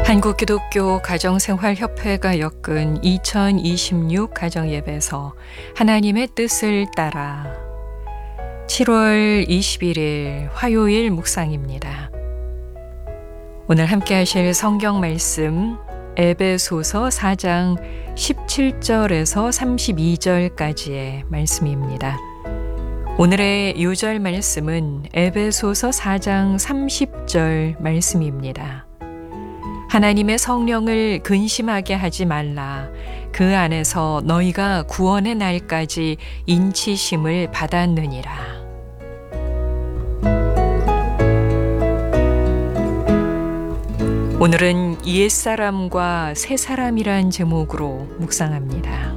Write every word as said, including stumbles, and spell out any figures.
한국기독교 가정생활협회가 엮은 이천이십육 가정예배에서 하나님의 뜻을 따라 칠월 이십일일 화요일 묵상입니다. 오늘 함께 하실 성경 말씀 에베소서 사 장 십칠 절에서 삼십이 절까지의 말씀입니다. 오늘의 요절 말씀은 에베소서 사 장 삼십 절 말씀입니다. 하나님의 성령을 근심하게 하지 말라. 그 안에서 너희가 구원의 날까지 인치심을 받았느니라. 오늘은 옛사람과 새사람이란 제목으로 묵상합니다.